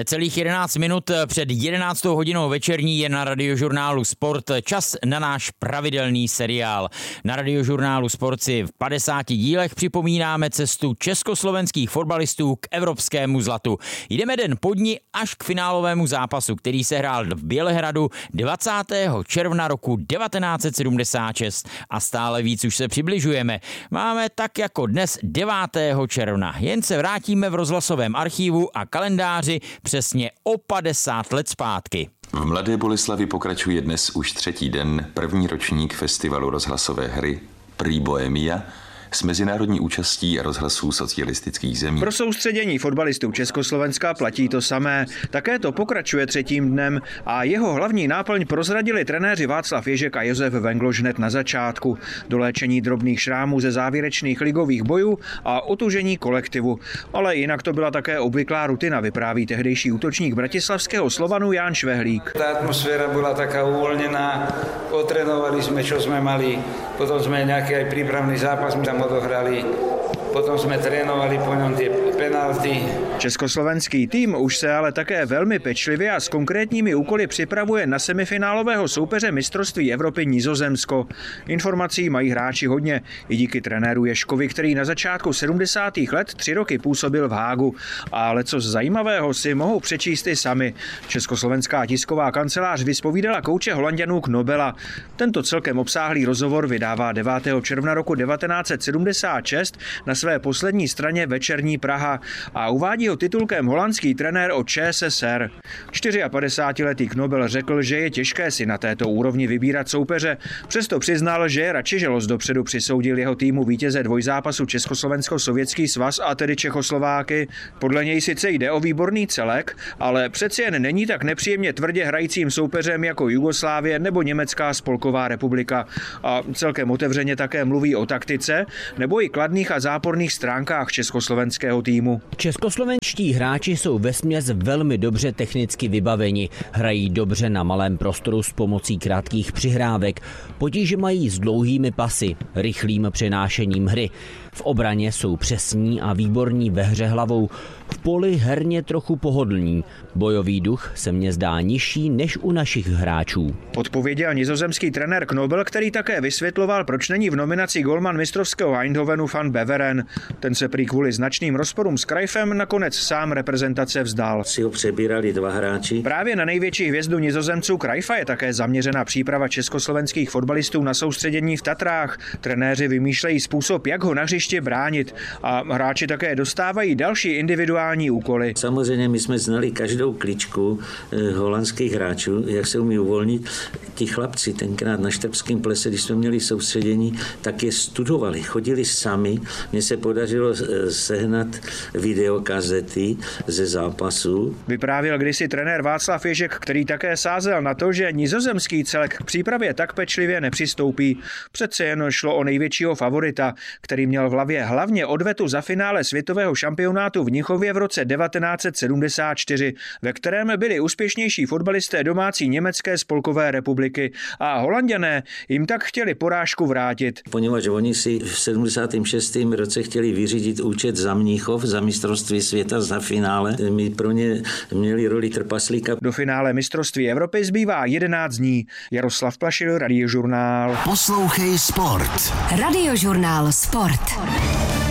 Necelých 11 minut před 11. hodinou večerní je na Radiožurnálu Sport čas na náš pravidelný seriál. Na Radiožurnálu Sport si v 50 dílech připomínáme cestu československých fotbalistů k evropskému zlatu. Jdeme den po dni až k finálovému zápasu, který se hrál v Bělehradu 20. června roku 1976 a stále víc už se přibližujeme. Máme tak jako dnes 9. června. Jen se vrátíme v rozhlasovém archívu a kalendáři přesně o 50 let zpátky. V Mladé Boleslavi pokračuje dnes už třetí den první ročník festivalu rozhlasové hry Prix Bohemia s mezinárodní účastí rozhlasů socialistických zemí. Pro soustředění fotbalistů Československa platí to samé. Také to pokračuje třetím dnem a jeho hlavní náplň prozradili trenéři Václav Ježek a Josef Vengloš hned na začátku. Doléčení drobných šrámů ze závěrečných ligových bojů a otužení kolektivu. Ale jinak to byla také obvyklá rutina, vypráví tehdejší útočník bratislavského Slovanu Ján Švehlík. Ta atmosféra byla taká uvoľnená, otrénovali sme, čo sme mali, potom sme nejaký aj prípravný zápas tam odohrali, potom jsme trénovali po něm ty penalty. Československý tým už se ale také velmi pečlivě a s konkrétními úkoly připravuje na semifinálového soupeře mistrovství Evropy Nizozemsko. Informací mají hráči hodně, i díky trenéru Ježkovi, který na začátku 70. let 3 roky působil v Hágu. A lecos zajímavého si mohou přečíst i sami. Československá tisková kancelář vyspovídala kouče Holanďanů Knobela. Tento celkem obsáhlý rozhovor vydává 9. června roku 1976 na své poslední straně Večerní Praha a uvádí ho titulkem holandský trenér o ČSSR. 54letý Knobel řekl, že je těžké si na této úrovni vybírat soupeře, přesto přiznal, že je radši, že los dopředu přisoudil jeho týmu vítěze dvojzápasu Československo-Sovětský svaz a tedy Čechoslováky. Podle něj sice jde o výborný celek, ale přeci jen není tak nepříjemně tvrdě hrajícím soupeřem jako Jugoslávie nebo Německá spolková republika. A celkem otevřeně také mluví o taktice nebo i kladných a záporných stránkách československého týmu. Českoslovenští hráči jsou vesměs velmi dobře technicky vybaveni, hrají dobře na malém prostoru s pomocí krátkých přihrávek, potíže mají s dlouhými pasy, rychlým přenášením hry. V obraně jsou přesní a výborní ve hře hlavou, v poli herně trochu pohodlní. Bojový duch se mně zdá nižší než u našich hráčů. Odpověděl nizozemský trenér Knobel, který také vysvětloval, proč není v nominaci golman mistrovského Eindhovenu Van Beveren. Ten se prý kvůli značným rozporům s Cruyffem nakonec sám reprezentace vzdal. Si ho přebírali 2 hráči. Právě na největší hvězdu Nizozemců Cruyffa je také zaměřena příprava československých fotbalistů na soustředění v Tatrách. Trenéři vymýšlejí způsob, jak ho na hřiště bránit a hráči také dostávají další individuální úkoly. Samozřejmě my jsme znali každou kličku holandských hráčů, jak se umí uvolnit. Ti chlapci tenkrát na Štrbském plese, když jsme měli soustředění, tak je studovali, chodili sami. Mně se podařilo sehnat videokazety ze zápasů. Vyprávěl kdysi trenér Václav Ježek, který také sázel na to, že nizozemský celek k přípravě tak pečlivě nepřistoupí. Přece jen šlo o největšího favorita, který měl v hlavě hlavně odvetu za finále světového šampionátu v Mnichově v roce 1974, ve kterém byli úspěšnější fotbalisté domácí Německé spolkové republiky a Holanďané jim tak chtěli porážku vrátit. Poněvadž oni si v 76. roce chtěli vyřídit účet za Mnichov, za mistrovství světa, za finále. My pro ně měli roli trpaslíka. Do finále mistrovství Evropy zbývá 11 dní. Jaroslav Plašil, Radiožurnál. Poslouchej Sport. Radiožurnál Sport.